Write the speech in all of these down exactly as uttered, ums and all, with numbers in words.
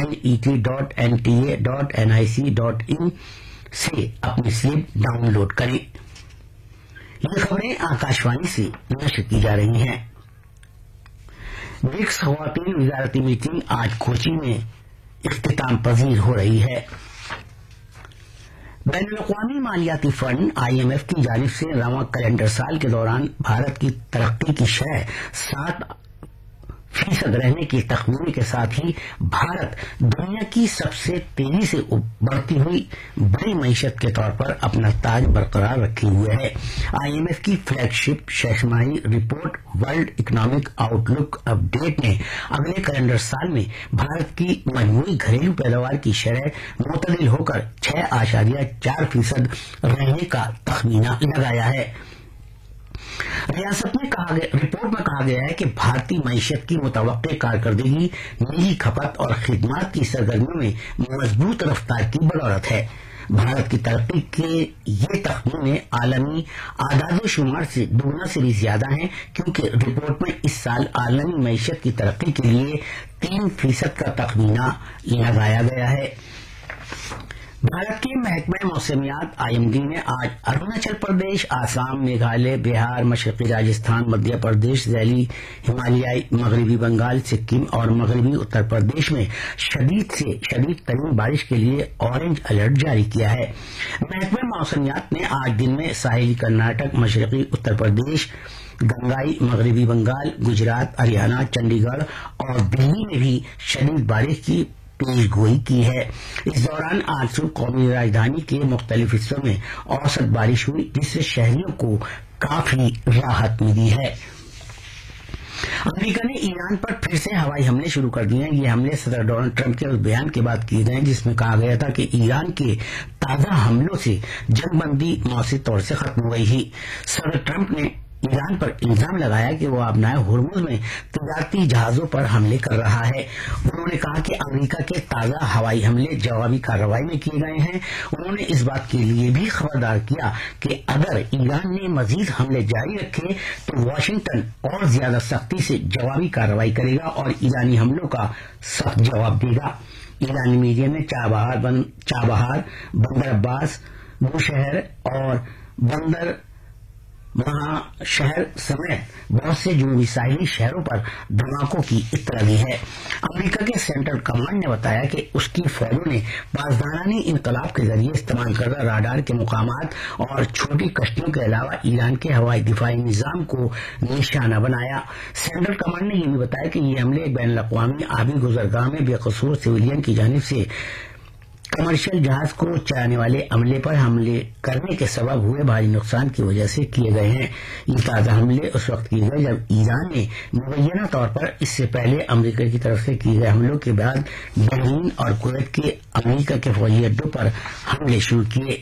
N E T dot N T A dot N I C dot ان سے اپنی slip down load کریں۔ یہ خبریں آکاشوانی سے نشر کی جا رہی ہیں۔ برکس خواتین وزارتی میٹنگ آج کوچی میں اختتام پذیر ہو رہی ہے۔ بین الاقوامی مالیاتی فنڈ آئی ایم ایف کی جانب سے رواں کیلنڈر سال کے دوران بھارت کی ترقی کی شرح سات فیصد رہنے کے تخمینے کے ساتھ ہی بھارت دنیا کی سب سے تیزی سے بڑھتی ہوئی بڑی معیشت کے طور پر اپنا تاج برقرار رکھے ہوئے ہے۔ آئی ایم ایف کی فلیگ شپ شش ماہی رپورٹ ورلڈ اکنامک آؤٹ لک اپ ڈیٹ نے اگلے کیلنڈر سال میں بھارت کی مجموعی گھریلو پیداوار کی شرح معتدل ہو کر چھ اشاریہ چار فیصد رہنے کا تخمینہ لگایا ہے۔ ریاست میں کہا گیا رپورٹ میں کہا گیا ہے کہ بھارتی معیشت کی متوقع کارکردگی نجی کھپت اور خدمات کی سرگرمیوں میں مضبوط رفتار کی بدولت ہے۔ بھارت کی ترقی کے یہ تخمینے عالمی اعداد و شمار سے دگنا سے بھی زیادہ ہیں، کیونکہ رپورٹ میں اس سال عالمی معیشت کی ترقی کے لیے تین فیصد کا تخمینہ لگایا گیا ہے۔ بھارت کے محکمہ موسمیات آئی ایم ڈی نے آج اروناچل پردیش، آسام، میگھالیہ، بہار، مشرقی راجستھان، مدھیہ پردیش، ذیلی ہمالیائی، مغربی بنگال، سکم اور مغربی اتر پردیش میں شدید سے شدید ترین بارش کے لیے اورنج الرٹ جاری کیا ہے۔ محکمہ موسمیات نے آج دن میں ساحلی کرناٹک، مشرقی اتر پردیش، گنگائی، مغربی بنگال، گجرات، ہریانہ، چنڈی گڑھ اور دہلی میں بھی شدید بارش کی پیش گوئی کی ہے۔ اس دوران آج صبح قومی راجدھانی کے مختلف حصوں میں اوسط بارش ہوئی، جس سے شہریوں کو کافی راحت ملی ہے۔ امریکہ نے ایران پر پھر سے ہوائی حملے شروع کر دیے ہیں۔ یہ حملے صدر ڈونلڈ ٹرمپ کے اس بیان کے بعد کیے گئے جس میں کہا گیا تھا کہ ایران کے تازہ حملوں سے جنگ بندی مؤثر طور سے ختم ہو گئی ہے۔ صدر ٹرمپ نے ایران پر الزام لگایا کہ وہ آبنائے ہرمز میں تجارتی جہازوں پر حملے کر رہا ہے۔ انہوں نے کہا کہ امریکہ کے تازہ ہوائی حملے جوابی کارروائی میں کیے گئے ہیں۔ انہوں نے اس بات کے لیے بھی خبردار کیا کہ اگر ایران نے مزید حملے جاری رکھے تو واشنگٹن اور زیادہ سختی سے جوابی کارروائی کرے گا اور ایرانی حملوں کا سخت جواب دے گا۔ ایرانی میڈیا نے چابہار بند چابہار بندر عباس، بوشہر اور بندر وہاں شہر سمیت بہت سے جنوبی ساحلی شہروں پر دھماکوں کی اطلاع دی ہے۔ امریکہ کے سینٹرل کمانڈ نے بتایا کہ اس کی فوجوں نے پاسدارانہ انقلاب کے ذریعے استعمال کردہ راڈار کے مقامات اور چھوٹی کشتیوں کے علاوہ ایران کے ہوائی دفاعی نظام کو نشانہ بنایا۔ سینٹرل کمانڈ نے یہ بھی بتایا کہ یہ حملے ایک بین الاقوامی آبی گزرگاہ میں بے قصور سویلین کی جانب سے کمرشل جہاز کو چلانے والے عملے پر حملے کرنے کے سبب ہوئے بھاری نقصان کی وجہ سے کیے گئے ہیں۔ یہ تازہ حملے اس وقت کیے گئے جب ایران نے مبینہ طور پر اس سے پہلے امریکہ کی طرف سے کیے گئے حملوں کے بعد بحرین اور کویت کے امریکہ کے فوجی اڈوں پر حملے شروع کیے۔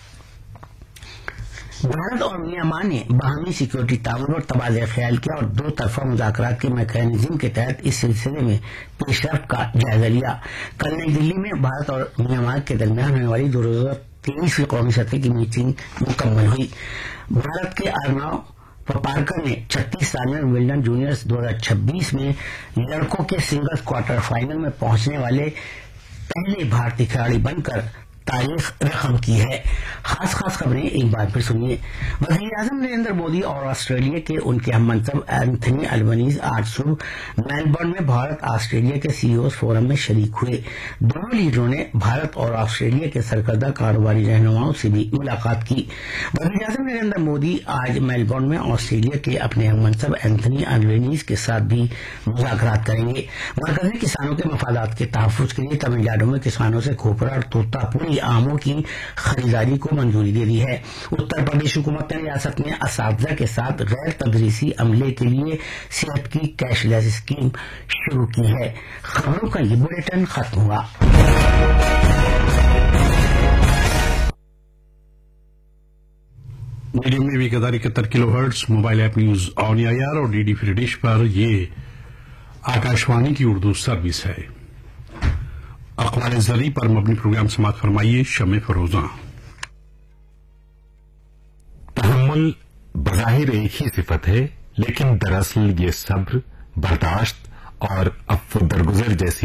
بھارت اور میانمار نے باہمی سیکورٹی تعاون اور تبادلہ خیال کیا اور دو طرفہ مذاکرات کے میکینزم کے تحت اس سلسلے میں پیش رفت کا جائزہ لیا۔ کل نئی دلی میں بھارت اور میانمار کے درمیان ہونے والی دو روزہ تیئیسویں قومی سطح کی میٹنگ مکمل ہوئی۔ بھارت کے ارناؤ پپارکر نے چھتیس سال میں ومبلڈن جونیئرز دو ہزار چھبیس میں لڑکوں کے سنگلز کوارٹر فائنل میں پہنچنے والے پہلے بھارتی کھلاڑی بن کر تاریخ رقم کی ہے۔ خاص خاص خبریں ایک بار پھر سنیے۔ وزیر اعظم نریندر مودی اور آسٹریلیا کے ان کے ہم منصب اینتھنی البنیز آج صبح میلبرن میں بھارت آسٹریلیا کے سی ای اوز فورم میں شریک ہوئے۔ دونوں لیڈروں نے بھارت اور آسٹریلیا کے سرکردہ کاروباری رہنماؤں سے بھی ملاقات کی۔ وزیر اعظم نریندر مودی آج میلبرن میں آسٹریلیا کے اپنے ہم منصب اینتھنی البنیز کے ساتھ بھی مذاکرات کریں گے۔ مرکز نے کسانوں کے مفادات کے تحفظ کے لیے تمل ناڈو میں کسانوں سے کھوپرا اور توتا پوری آموں کی خریداری کو منظوری دے دی ہے۔ اتر پردیش حکومت نے ریاست میں اساتذہ کے ساتھ غیر تدریسی عملے کے لیے صحت کی کیش لیس اسکیم شروع کی ہے۔ خبروں کا یہ بلیٹن ختم ہوا۔ میڈیم میں بھی گداری اکہتر کلو hertz mobile app news on year اور ڈی ڈی فری ڈش پر یہ آکاشوانی کی اردو سروس ہے۔ اقوال زرعی پر مبنی پروگرام سماعت فرمائیے۔ شمع فروزاں۔ تحمل بظاہر ایک ہی صفت ہے، لیکن دراصل یہ صبر، برداشت اور عفو درگزر جیسی